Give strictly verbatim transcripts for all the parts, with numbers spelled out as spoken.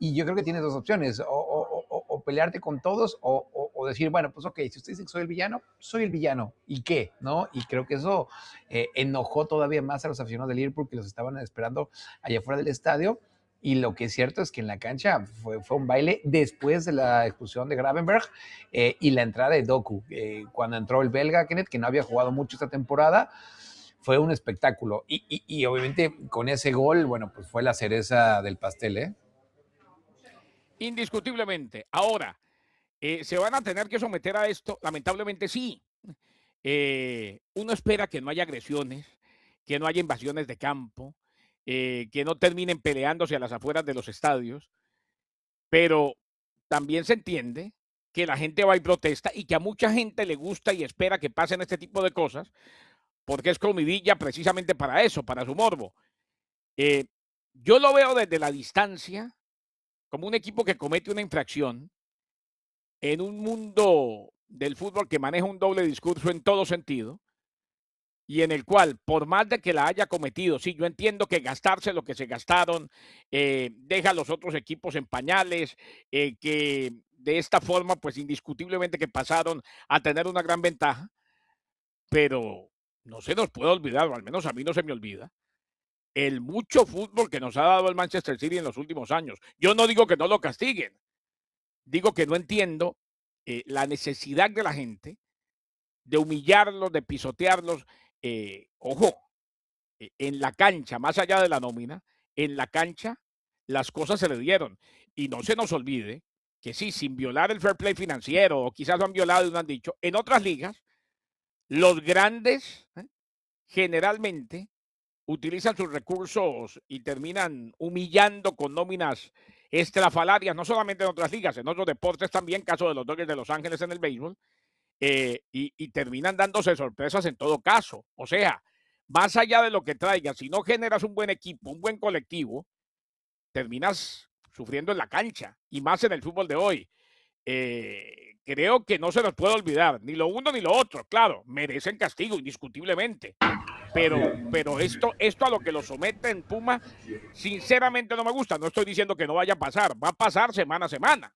y yo creo que tienes dos opciones, o, o, o, o pelearte con todos, o, o, o decir, bueno, pues ok, si usted dice que soy el villano, soy el villano, ¿y qué? ¿No? Y creo que eso eh, enojó todavía más a los aficionados de Liverpool, que los estaban esperando allá afuera del estadio. Y lo que es cierto es que en la cancha fue, fue un baile después de la expulsión de Gravenberch eh, y la entrada de Doku. Eh, cuando entró el belga, Kenneth, que no había jugado mucho esta temporada, fue un espectáculo. Y, y, y obviamente con ese gol, bueno, pues fue la cereza del pastel, ¿eh? Indiscutiblemente. Ahora, eh, ¿se van a tener que someter a esto? Lamentablemente sí. Eh, uno espera que no haya agresiones, que no haya invasiones de campo, eh, que no terminen peleándose a las afueras de los estadios, pero también se entiende que la gente va y protesta y que a mucha gente le gusta y espera que pasen este tipo de cosas, porque es comidilla precisamente para eso, para su morbo. Eh, yo lo veo desde la distancia como un equipo que comete una infracción en un mundo del fútbol que maneja un doble discurso en todo sentido y en el cual, por más de que la haya cometido, sí, yo entiendo que gastarse lo que se gastaron eh, deja a los otros equipos en pañales, eh, que de esta forma, pues indiscutiblemente que pasaron a tener una gran ventaja, pero no se nos puede olvidar, o al menos a mí no se me olvida, el mucho fútbol que nos ha dado el Manchester City en los últimos años. Yo no digo que no lo castiguen, digo que no entiendo eh, la necesidad de la gente de humillarlos, de pisotearlos. Eh, ojo, eh, en la cancha, más allá de la nómina, en la cancha las cosas se le dieron. Y no se nos olvide que sí, sin violar el fair play financiero, o quizás lo han violado y no han dicho, en otras ligas, los grandes ¿eh? generalmente utilizan sus recursos y terminan humillando con nóminas estrafalarias, no solamente en otras ligas, en otros deportes también, caso de los Dodgers de Los Ángeles en el béisbol, eh, y, y terminan dándose sorpresas en todo caso. O sea, más allá de lo que traigas, si no generas un buen equipo, un buen colectivo, terminas sufriendo en la cancha, y más en el fútbol de hoy. Eh, creo que no se nos puede olvidar, ni lo uno ni lo otro, claro, merecen castigo indiscutiblemente, pero, pero esto, esto a lo que lo someten Puma, sinceramente no me gusta. No estoy diciendo que no vaya a pasar, va a pasar semana a semana.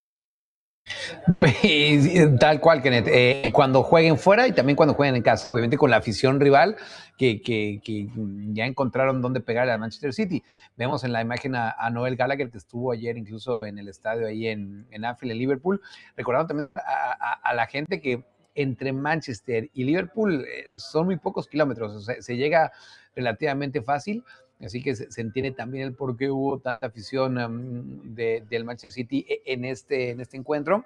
Tal cual, Kenneth. Eh, cuando jueguen fuera y también cuando jueguen en casa, obviamente con la afición rival que, que, que ya encontraron dónde pegar a Manchester City. Vemos en la imagen a, a Noel Gallagher, que estuvo ayer incluso en el estadio ahí en, en Anfield, en Liverpool, recordando también a, a, a la gente que entre Manchester y Liverpool eh, son muy pocos kilómetros, o sea, se llega relativamente fácil. Así que se, se, entiende también el por qué hubo tanta afición um, de, del Manchester City en este, en este encuentro.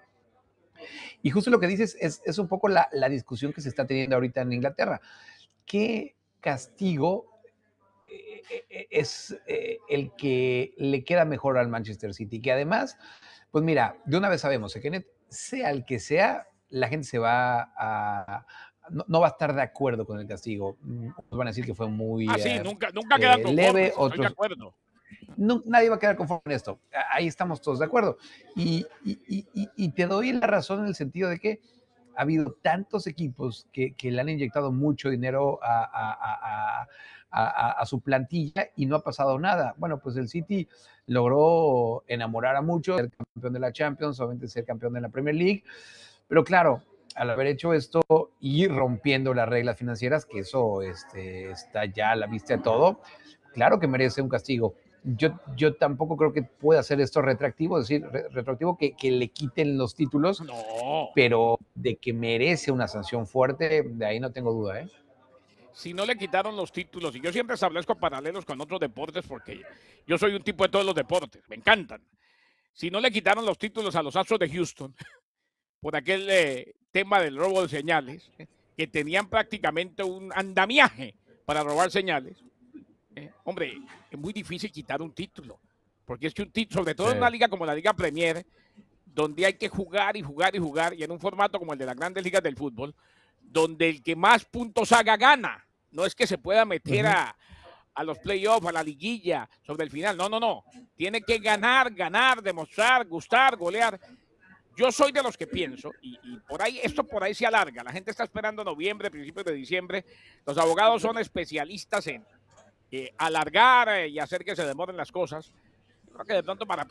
Y justo lo que dices es, es un poco la, la, discusión que se está teniendo ahorita en Inglaterra. ¿Qué castigo eh, eh, es eh, el que le queda mejor al Manchester City? Que además, pues mira, de una vez sabemos, Kenneth, sea el que sea, la gente se va a... No, no, va a estar de acuerdo con el castigo. Nos van a decir que fue muy Ah, sí, eh, nunca, nunca quedan eh, leve, conformes, estoy de otros... acuerdo. No, nadie va a quedar conforme en esto. Ahí estamos todos de acuerdo. Y, y, y, y, te doy la razón en el sentido de que ha habido tantos equipos que, que le han inyectado mucho dinero a, a, a, a, a, su plantilla y no ha pasado nada. Bueno, pues el City logró enamorar a muchos, ser campeón de la Champions, obviamente ser campeón de la Premier League, pero claro, al haber hecho esto y rompiendo las reglas financieras, que eso este, está ya a la vista de todo, claro que merece un castigo. Yo, yo tampoco creo que pueda hacer esto retroactivo, es decir, re, retroactivo que, que le quiten los títulos, No. pero de que merece una sanción fuerte, de ahí no tengo duda, ¿eh? Si no le quitaron los títulos, y yo siempre establezco paralelos con otros deportes porque yo soy un tipo de todos los deportes, me encantan. Si no le quitaron los títulos a los Astros de Houston por aquel eh, tema del robo de señales, eh, que tenían prácticamente un andamiaje para robar señales, eh, hombre, es muy difícil quitar un título, porque es que un título, sobre todo Sí. en una liga como la Liga Premier, donde hay que jugar y jugar y jugar, y en un formato como el de las grandes ligas del fútbol, donde el que más puntos haga gana. No es que se pueda meter Uh-huh. a, a los playoffs, a la liguilla, sobre el final. No, no, no. Tiene que ganar, ganar, demostrar, gustar, golear. Yo soy de los que pienso, y, y por ahí, esto por ahí se alarga. La gente está esperando noviembre, principios de diciembre. Los abogados son especialistas en eh, alargar eh, y hacer que se demoren las cosas. Yo creo que de pronto para